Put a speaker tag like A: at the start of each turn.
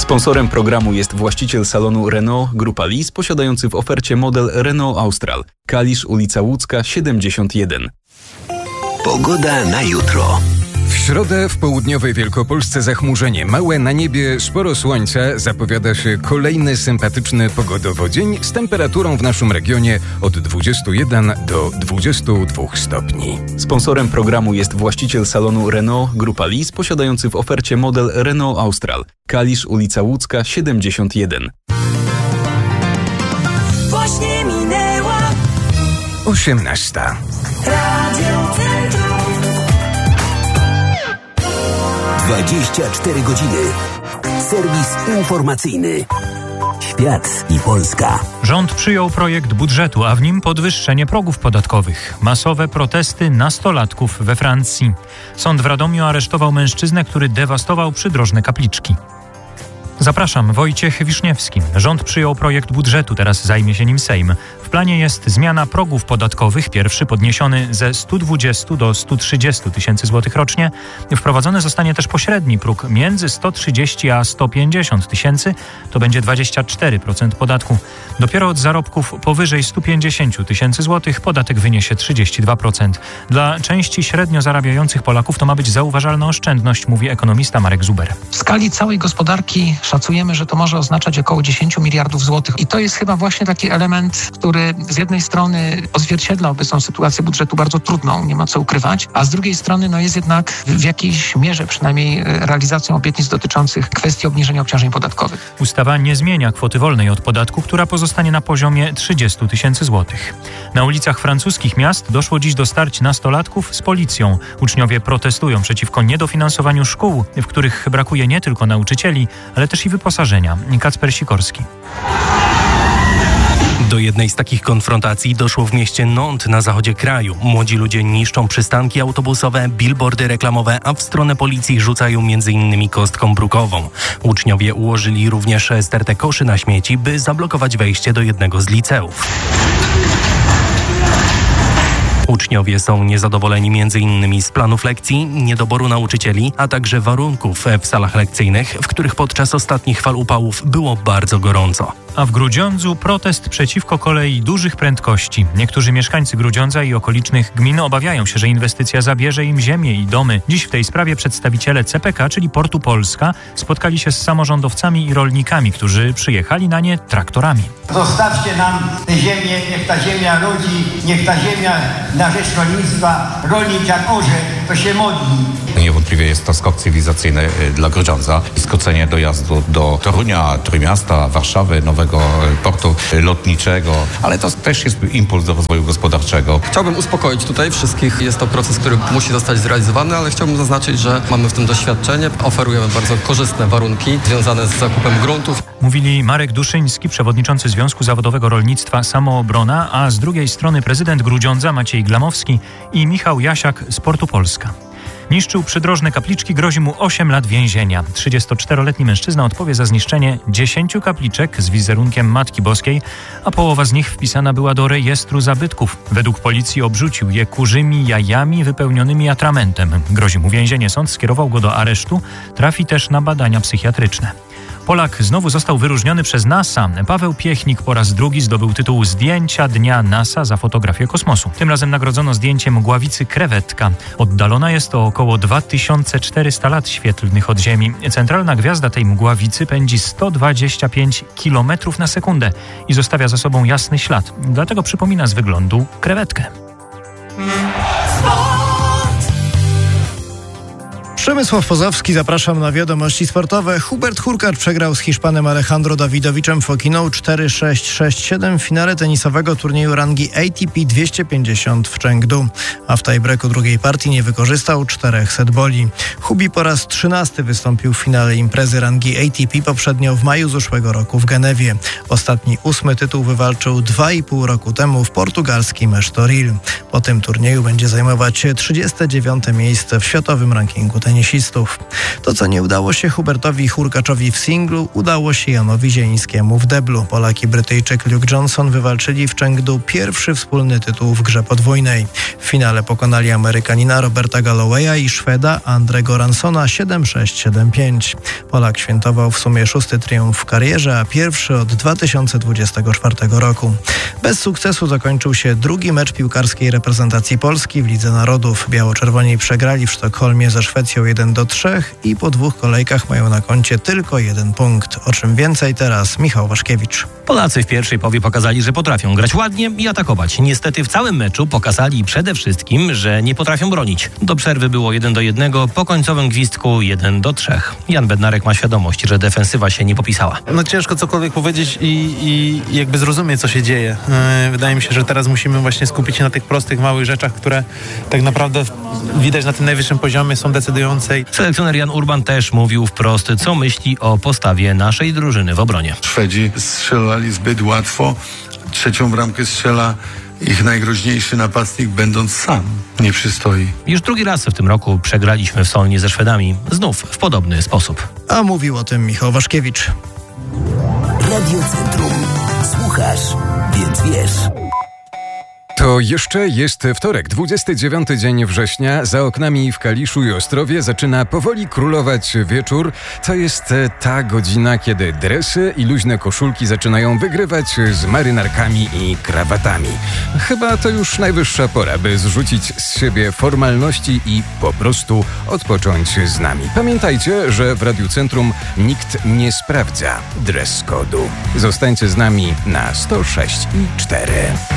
A: Sponsorem programu jest właściciel salonu Renault Grupa Lis, posiadający w ofercie model Renault Austral. Kalisz, ulica Łódzka, 71.
B: Pogoda na jutro.
C: W środę w południowej Wielkopolsce zachmurzenie małe, na niebie sporo słońca. Zapowiada się kolejny sympatyczny pogodowo dzień z temperaturą w naszym regionie od 21 do 22 stopni.
A: Sponsorem programu jest właściciel salonu Renault Grupa Lis, posiadający w ofercie model Renault Austral. Kalisz, ulica Łódzka, 71.
D: Właśnie minęła
C: 18.
D: Radio Centrum.
B: 24 godziny. Serwis informacyjny. Świat i Polska.
E: Rząd przyjął projekt budżetu, a w nim podwyższenie progów podatkowych. Masowe protesty nastolatków we Francji. Sąd w Radomiu aresztował mężczyznę, który dewastował przydrożne kapliczki. Zapraszam, Wojciech Wiszniewski. Rząd przyjął projekt budżetu, teraz zajmie się nim Sejm. W planie jest zmiana progów podatkowych. Pierwszy podniesiony ze 120 do 130 tysięcy złotych rocznie. Wprowadzony zostanie też pośredni próg między 130 a 150 tysięcy. To będzie 24% podatku. Dopiero od zarobków powyżej 150 tysięcy złotych podatek wyniesie 32%. Dla części średnio zarabiających Polaków to ma być zauważalna oszczędność, mówi ekonomista Marek Zuber.
F: W skali całej gospodarki szacujemy, że to może oznaczać około 10 miliardów złotych. I to jest chyba właśnie taki element, który z jednej strony odzwierciedla obecną sytuację budżetu bardzo trudną, nie ma co ukrywać, a z drugiej strony jest jednak w jakiejś mierze przynajmniej realizacją obietnic dotyczących kwestii obniżenia obciążeń podatkowych.
E: Ustawa nie zmienia kwoty wolnej od podatku, która pozostanie na poziomie 30 tysięcy złotych. Na ulicach francuskich miast doszło dziś do starć nastolatków z policją. Uczniowie protestują przeciwko niedofinansowaniu szkół, w których brakuje nie tylko nauczycieli, ale też i wyposażenia. Kacper Sikorski.
G: Do jednej z takich konfrontacji doszło w mieście Nantes na zachodzie kraju. Młodzi ludzie niszczą przystanki autobusowe, billboardy reklamowe, a w stronę policji rzucają m.in. kostką brukową. Uczniowie ułożyli również stertę koszy na śmieci, by zablokować wejście do jednego z liceów. Uczniowie są niezadowoleni m.in. z planów lekcji, niedoboru nauczycieli, a także warunków w salach lekcyjnych, w których podczas ostatnich fal upałów było bardzo gorąco.
E: A w Grudziądzu protest przeciwko kolei dużych prędkości. Niektórzy mieszkańcy Grudziądza i okolicznych gmin obawiają się, że inwestycja zabierze im ziemię i domy. Dziś w tej sprawie przedstawiciele CPK, czyli Portu Polska, spotkali się z samorządowcami i rolnikami, którzy przyjechali na nie traktorami.
H: Zostawcie nam tę ziemię, niech ta ziemia rodzi, niech ta ziemia na rzecz rolnictwa, rolnik jak orze, to się modli.
I: Niewątpliwie jest to skok cywilizacyjny dla Grudziądza. Skrócenie dojazdu do Torunia, Trójmiasta, Warszawy, nowego portu lotniczego, ale to też jest impuls do rozwoju gospodarczego.
J: Chciałbym uspokoić tutaj wszystkich. Jest to proces, który musi zostać zrealizowany, ale chciałbym zaznaczyć, że mamy w tym doświadczenie. Oferujemy bardzo korzystne warunki związane z zakupem gruntów.
E: Mówili Marek Duszyński, przewodniczący Związku Zawodowego Rolnictwa Samoobrona, a z drugiej strony prezydent Grudziądza Maciej Glamowski i Michał Jasiak z Portu Polska. Niszczył przydrożne kapliczki, grozi mu 8 lat więzienia. 34-letni mężczyzna odpowie za zniszczenie 10 kapliczek z wizerunkiem Matki Boskiej, a połowa z nich wpisana była do rejestru zabytków. Według policji obrzucił je kurzymi jajami wypełnionymi atramentem. Grozi mu więzienie. Sąd skierował go do aresztu. Trafi też na badania psychiatryczne. Polak znowu został wyróżniony przez NASA. Paweł Piechnik po raz drugi zdobył tytuł Zdjęcia Dnia NASA za fotografię kosmosu. Tym razem nagrodzono zdjęciem mgławicy Krewetka. Oddalona jest o około 2400 lat świetlnych od Ziemi. Centralna gwiazda tej mgławicy pędzi 125 km na sekundę i zostawia za sobą jasny ślad. Dlatego przypomina z wyglądu krewetkę.
K: Przemysław Pozowski, zapraszam na wiadomości sportowe. Hubert Hurkacz przegrał z Hiszpanem Alejandro Dawidowiczem Fokiną 4-6-6-7 w finale tenisowego turnieju rangi ATP 250 w Chengdu, a w tiebreaku drugiej partii nie wykorzystał 4 setboli. Hubi po raz 13 wystąpił w finale imprezy rangi ATP, poprzednio w maju zeszłego roku w Genewie. Ostatni 8. tytuł wywalczył 2,5 roku temu w portugalskim Estoril. Po tym turnieju będzie zajmować 39. miejsce w światowym rankingu tenisowym. tenisistów. To, co nie udało się Hubertowi Hurkaczowi w singlu, udało się Janowi Zielińskiemu w deblu. Polak i Brytyjczyk Luke Johnson wywalczyli w Chengdu pierwszy wspólny tytuł w grze podwójnej. W finale pokonali Amerykanina Roberta Gallowaya i Szweda Andrego Ransona 7-6, 7-5. Polak świętował w sumie 6. triumf w karierze, a pierwszy od 2024 roku. Bez sukcesu zakończył się drugi mecz piłkarskiej reprezentacji Polski w Lidze Narodów. Biało-czerwoni przegrali w Sztokholmie ze Szwecją 1-3 i po 2 kolejkach mają na koncie tylko 1 punkt. O czym więcej teraz Michał Waszkiewicz.
L: Polacy w pierwszej połowie pokazali, że potrafią grać ładnie i atakować. Niestety w całym meczu pokazali przede wszystkim, że nie potrafią bronić. Do przerwy było 1-1, po końcowym gwizdku 1-3. Jan Bednarek ma świadomość, że defensywa się nie popisała.
M: Ciężko cokolwiek powiedzieć i jakby zrozumieć, co się dzieje. Wydaje mi się, że teraz musimy właśnie skupić się na tych prostych, małych rzeczach, które tak naprawdę widać na tym najwyższym poziomie, są decydujące.
L: Selekcjoner Jan Urban też mówił wprost, co myśli o postawie naszej drużyny w obronie.
N: Szwedzi strzelali zbyt łatwo. 3. bramkę strzela ich najgroźniejszy napastnik, będąc sam. Nie przystoi.
L: Już drugi raz w tym roku przegraliśmy w Solnie ze Szwedami. Znów w podobny sposób.
K: A mówił o tym Michał Waszkiewicz.
B: Radio Centrum. Słuchasz, więc wiesz.
C: To jeszcze jest wtorek, 29 dzień września. Za oknami w Kaliszu i Ostrowie zaczyna powoli królować wieczór. To jest ta godzina, kiedy dresy i luźne koszulki zaczynają wygrywać z marynarkami i krawatami. Chyba to już najwyższa pora, by zrzucić z siebie formalności i po prostu odpocząć z nami. Pamiętajcie, że w Radiu Centrum nikt nie sprawdza dress code'u. Zostańcie z nami na 106,4.